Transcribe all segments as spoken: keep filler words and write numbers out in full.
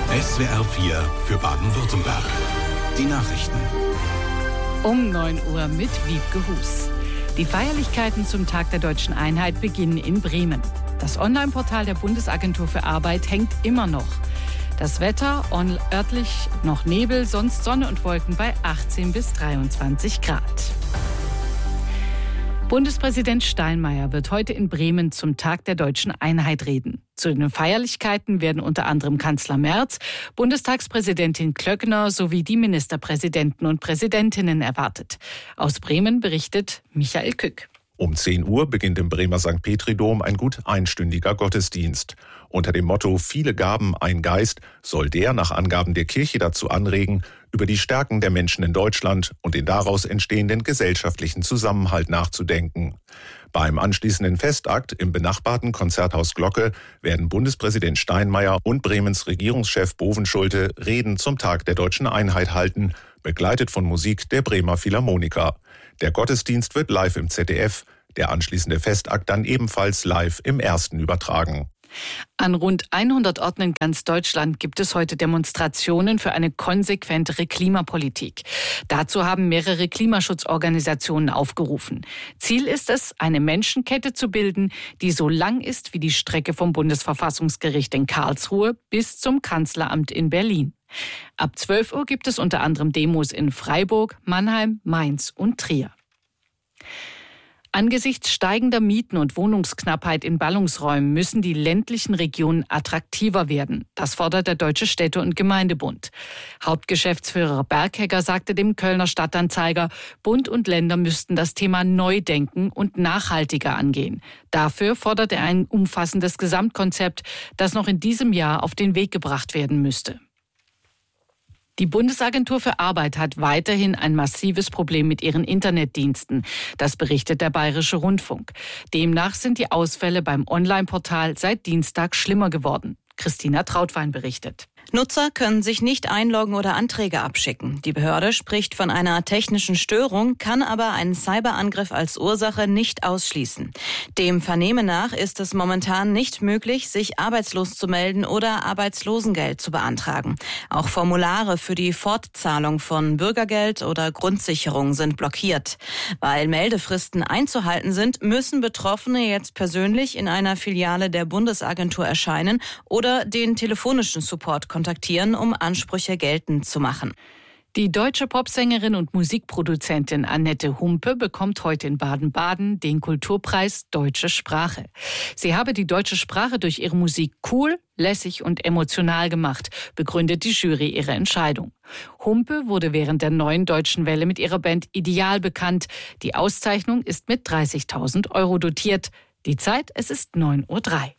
S W R vier für Baden-Württemberg. Die Nachrichten. Um neun Uhr mit Wiebke Hus. Die Feierlichkeiten zum Tag der Deutschen Einheit beginnen in Bremen. Das Online-Portal der Bundesagentur für Arbeit hängt immer noch. Das Wetter, örtlich noch Nebel, sonst Sonne und Wolken bei achtzehn bis dreiundzwanzig Grad. Bundespräsident Steinmeier wird heute in Bremen zum Tag der Deutschen Einheit reden. Zu den Feierlichkeiten werden unter anderem Kanzler Merz, Bundestagspräsidentin Klöckner sowie die Ministerpräsidenten und Präsidentinnen erwartet. Aus Bremen berichtet Michael Kück. Um zehn Uhr beginnt im Bremer Sankt Petri-Dom ein gut einstündiger Gottesdienst. Unter dem Motto »Viele Gaben, ein Geist« soll der nach Angaben der Kirche dazu anregen, über die Stärken der Menschen in Deutschland und den daraus entstehenden gesellschaftlichen Zusammenhalt nachzudenken. Beim anschließenden Festakt im benachbarten Konzerthaus Glocke werden Bundespräsident Steinmeier und Bremens Regierungschef Bovenschulte Reden zum Tag der Deutschen Einheit halten, begleitet von Musik der Bremer Philharmoniker. Der Gottesdienst wird live im Z D F, der anschließende Festakt dann ebenfalls live im Ersten übertragen. An rund hundert Orten in ganz Deutschland gibt es heute Demonstrationen für eine konsequentere Klimapolitik. Dazu haben mehrere Klimaschutzorganisationen aufgerufen. Ziel ist es, eine Menschenkette zu bilden, die so lang ist wie die Strecke vom Bundesverfassungsgericht in Karlsruhe bis zum Kanzleramt in Berlin. Ab zwölf Uhr gibt es unter anderem Demos in Freiburg, Mannheim, Mainz und Trier. Angesichts steigender Mieten und Wohnungsknappheit in Ballungsräumen müssen die ländlichen Regionen attraktiver werden. Das fordert der Deutsche Städte- und Gemeindebund. Hauptgeschäftsführer Berghegger sagte dem Kölner Stadtanzeiger, Bund und Länder müssten das Thema neu denken und nachhaltiger angehen. Dafür fordert er ein umfassendes Gesamtkonzept, das noch in diesem Jahr auf den Weg gebracht werden müsste. Die Bundesagentur für Arbeit hat weiterhin ein massives Problem mit ihren Internetdiensten. Das berichtet der Bayerische Rundfunk. Demnach sind die Ausfälle beim Online-Portal seit Dienstag schlimmer geworden. Christina Trautwein berichtet. Nutzer können sich nicht einloggen oder Anträge abschicken. Die Behörde spricht von einer technischen Störung, kann aber einen Cyberangriff als Ursache nicht ausschließen. Dem Vernehmen nach ist es momentan nicht möglich, sich arbeitslos zu melden oder Arbeitslosengeld zu beantragen. Auch Formulare für die Fortzahlung von Bürgergeld oder Grundsicherung sind blockiert. Weil Meldefristen einzuhalten sind, müssen Betroffene jetzt persönlich in einer Filiale der Bundesagentur erscheinen oder den telefonischen Support kontaktieren, um Ansprüche geltend zu machen. Die deutsche Popsängerin und Musikproduzentin Annette Humpe bekommt heute in Baden-Baden den Kulturpreis Deutsche Sprache. Sie habe die deutsche Sprache durch ihre Musik cool, lässig und emotional gemacht, begründet die Jury ihre Entscheidung. Humpe wurde während der Neuen Deutschen Welle mit ihrer Band Ideal bekannt. Die Auszeichnung ist mit dreißigtausend Euro dotiert. Die Zeit, es ist neun Uhr drei.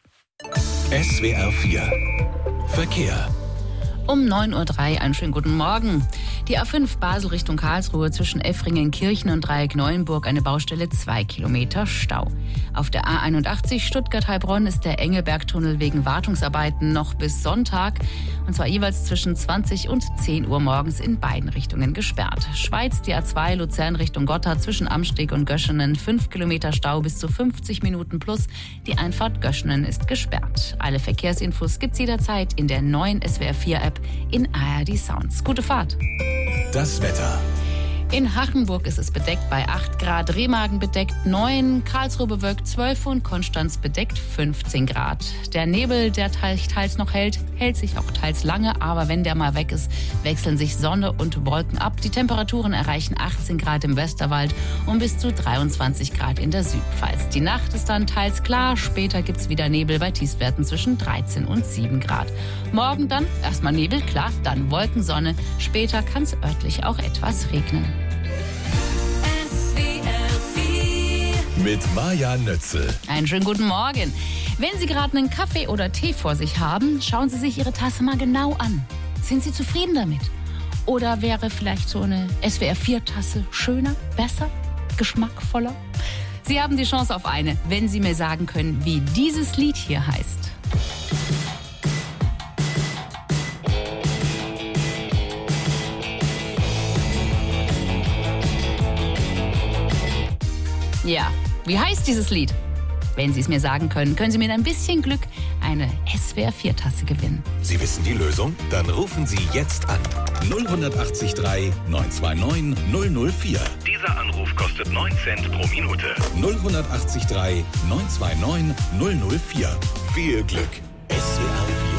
S W R vier Verkehr. Um neun Uhr drei, einen schönen guten Morgen. Die A fünf Basel Richtung Karlsruhe zwischen Effringen-Kirchen und Dreieck-Neuenburg eine Baustelle, zwei Kilometer Stau. Auf der A einundachtzig Stuttgart-Heilbronn ist der Engelbergtunnel wegen Wartungsarbeiten noch bis Sonntag. Und zwar jeweils zwischen zwanzig und zehn Uhr morgens in beiden Richtungen gesperrt. Schweiz, die A zwei Luzern Richtung Gotthard zwischen Amsteg und Göschenen, fünf Kilometer Stau bis zu fünfzig Minuten plus. Die Einfahrt Göschenen ist gesperrt. Alle Verkehrsinfos gibt's jederzeit in der neuen S W R vier App in A R D Sounds. Gute Fahrt. Das Wetter. In Hachenburg ist es bedeckt bei acht Grad, Remagen bedeckt neun, Karlsruhe bewölkt zwölf und Konstanz bedeckt fünfzehn Grad. Der Nebel, der teils noch hält, hält sich auch teils lange, aber wenn der mal weg ist, wechseln sich Sonne und Wolken ab. Die Temperaturen erreichen achtzehn Grad im Westerwald und bis zu dreiundzwanzig Grad in der Südpfalz. Die Nacht ist dann teils klar, später gibt's wieder Nebel bei Tiefstwerten zwischen dreizehn und sieben Grad. Morgen dann erstmal Nebel, klar, dann Wolkensonne. Später kann es örtlich auch etwas regnen. Mit Maja Nötzel. Einen schönen guten Morgen. Wenn Sie gerade einen Kaffee oder Tee vor sich haben, schauen Sie sich Ihre Tasse mal genau an. Sind Sie zufrieden damit? Oder wäre vielleicht so eine S W R vier Tasse schöner, besser, geschmackvoller? Sie haben die Chance auf eine, wenn Sie mir sagen können, wie dieses Lied hier heißt. Ja, wie heißt dieses Lied? Wenn Sie es mir sagen können, können Sie mir ein bisschen Glück eine S W R vier Tasse gewinnen. Sie wissen die Lösung? Dann rufen Sie jetzt an. null acht drei neun zwei neun null null vier. Dieser Anruf kostet neun Cent pro Minute. null acht drei neun zwei neun null null vier. Viel Glück. S W R vier.